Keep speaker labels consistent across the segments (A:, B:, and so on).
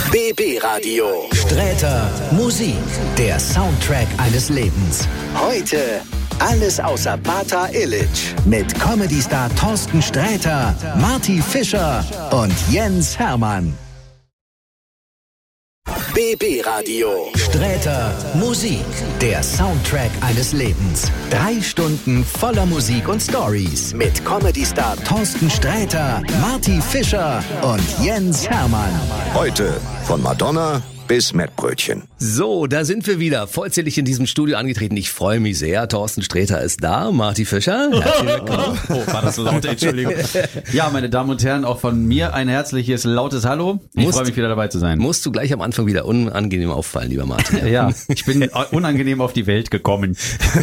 A: BB Radio.
B: Sträter Musik, der Soundtrack eines Lebens.
A: Heute alles außer Bata Illich.
B: Mit Comedy-Star Thorsten Sträter, Marty Fischer und Jens Hermann.
A: BB Radio.
B: Sträter Musik, der Soundtrack eines Lebens. 3 Stunden voller Musik und Stories.
A: Mit Comedy-Star
B: Thorsten Sträter, Marty Fischer und Jens Hermann.
C: Heute von Madonna bis Mettbrötchen.
D: So, da sind wir wieder, vollzählig in diesem Studio angetreten. Ich freue mich sehr. Thorsten Sträter ist da, Marty Fischer. Herzlich willkommen.
E: Oh, war das so laut, Entschuldigung. Ja, meine Damen und Herren, auch von mir ein herzliches, lautes Hallo. Ich freue mich wieder dabei zu sein.
D: Musst du gleich am Anfang wieder unangenehm auffallen, lieber Martin.
E: Ja, ich bin unangenehm auf die Welt gekommen.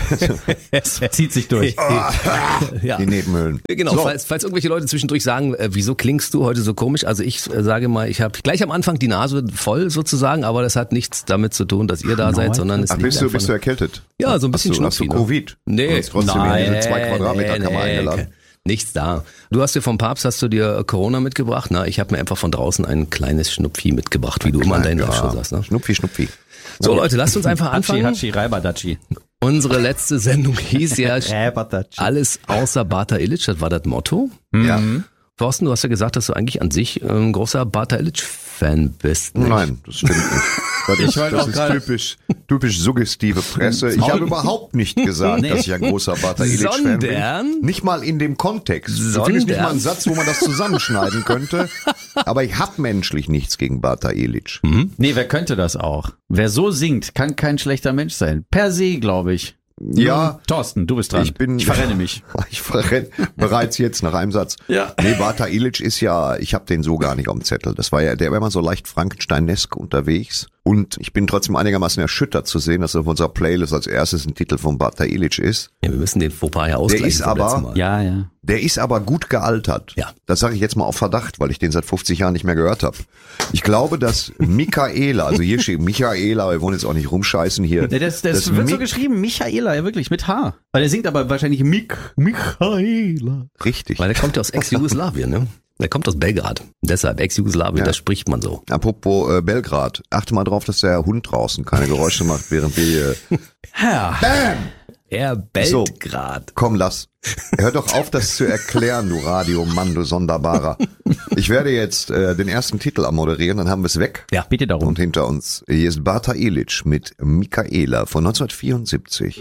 E: Es zieht sich durch.
D: Ja.
C: Die Nebenhöhlen.
D: Genau,
C: So.
D: falls irgendwelche Leute zwischendurch sagen, wieso klingst du heute so komisch? Also ich sage mal, ich habe gleich am Anfang die Nase voll sozusagen, aber das hat nichts damit zu tun, dass ihr da seid, sondern es
C: Ach,
D: liegt
C: bist du
D: einfach-
C: erkältet?
D: Ja, so ein bisschen
C: Hast du
D: Schnupfi, ne?
C: Covid?
D: Nee,
C: Du hast trotzdem in diese 2 Quadratmeter Kammer
D: nee,
C: eingeladen.
D: nichts da. Du hast dir vom Papst, hast du dir Corona mitgebracht? Na, ich habe mir einfach von draußen ein kleines Schnupfi mitgebracht, wie du immer an deinen Live-Show sagst. Ne?
C: Schnupfi, Schnupfi.
D: So Leute, lasst uns einfach anfangen.
E: Hatschi, Reibadatschi.
D: Unsere letzte Sendung hieß ja
E: Reibadatschi.
D: alles außer Bata Illich, das war das Motto.
C: Ja.
D: Thorsten, du hast ja gesagt, dass du eigentlich an sich ein großer Bata Illich-Fan bist. Nicht?
C: Nein, das stimmt nicht. Das ist typisch suggestive Presse. Ich habe überhaupt nicht gesagt, dass ich ein großer Bata Illich-Fan bin.
D: Sondern?
C: Nicht mal in dem Kontext. Du findest nicht mal einen Satz, wo man das zusammenschneiden könnte. Aber ich habe menschlich nichts gegen Bata Illich.
E: Nee, wer könnte das auch? Wer so singt, kann kein schlechter Mensch sein. Per se, glaube ich.
C: Ja,
E: Thorsten, du bist dran. Ich verrenne mich.
C: Ich verrenne bereits jetzt nach einem Satz.
E: Ja.
C: Nee, Bata Illich ist ja, ich habe den so gar nicht auf dem Zettel. Das war ja, der war immer so leicht Frankenstein-esk unterwegs. Und ich bin trotzdem einigermaßen erschüttert zu sehen, dass auf unserer Playlist als erstes ein Titel von Bata Illich ist.
D: Ja, wir müssen den Fauxpas ja ausgleichen.
C: Der ist
D: vom letzten
C: aber-
D: Mal.
E: Ja.
C: Der ist aber gut gealtert.
D: Ja.
C: Das sage ich jetzt mal auf Verdacht, weil ich den seit 50 Jahren nicht mehr gehört habe. Ich glaube, dass Michaela, also hier steht Michaela, wir wollen jetzt auch nicht rumscheißen hier.
E: Das wird so geschrieben, Michaela, ja wirklich, mit H. Weil er singt aber wahrscheinlich Michaela.
C: Richtig.
D: Weil der kommt ja aus Ex-Jugoslawien, ne? Der kommt aus Belgrad. Deshalb Ex-Jugoslawien,
C: Ja.
D: das spricht man so.
C: Apropos Belgrad, achte mal drauf, dass der Hund draußen keine Geräusche macht, während wir
E: Ja.
D: Er bellt grad.
C: Komm, lass. Hör doch auf, das zu erklären, du Radiomann, du Sonderbarer. Ich werde jetzt den ersten Titel moderieren, dann haben wir es weg.
D: Ja,
E: Bitte darum.
C: Und hinter uns, hier ist Bata Illich mit Michaela von 1974.